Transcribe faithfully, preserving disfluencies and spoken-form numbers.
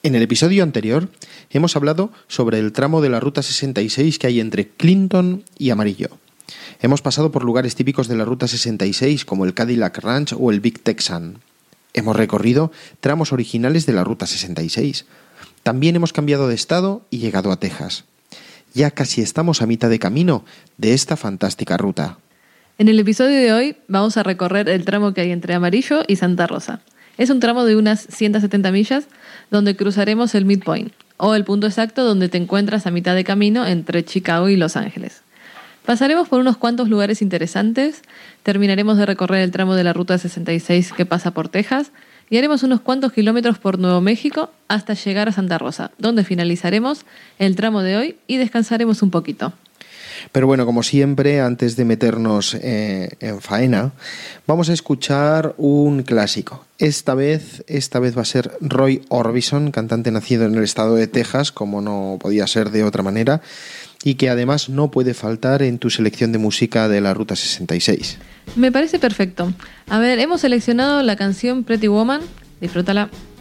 En el episodio anterior hemos hablado sobre el tramo de la Ruta sesenta y seis que hay entre Clinton y Amarillo. Hemos pasado por lugares típicos de la Ruta sesenta y seis como el Cadillac Ranch o el Big Texan. Hemos recorrido tramos originales de la Ruta sesenta y seis. También hemos cambiado de estado y llegado a Texas. Ya casi estamos a mitad de camino de esta fantástica ruta. En el episodio de hoy vamos a recorrer el tramo que hay entre Amarillo y Santa Rosa. Es un tramo de unas ciento setenta millas donde cruzaremos el midpoint, o el punto exacto donde te encuentras a mitad de camino entre Chicago y Los Ángeles. Pasaremos por unos cuantos lugares interesantes, terminaremos de recorrer el tramo de la Ruta sesenta y seis que pasa por Texas y haremos unos cuantos kilómetros por Nuevo México hasta llegar a Santa Rosa, donde finalizaremos el tramo de hoy y descansaremos un poquito. Pero bueno, como siempre, antes de meternos eh, en faena, vamos a escuchar un clásico. Esta vez, esta vez va a ser Roy Orbison, cantante nacido en el estado de Texas, como no podía ser de otra manera, y que además no puede faltar en tu selección de música de la Ruta sesenta y seis. Me parece perfecto. A ver, hemos seleccionado la canción Pretty Woman. Disfrútala.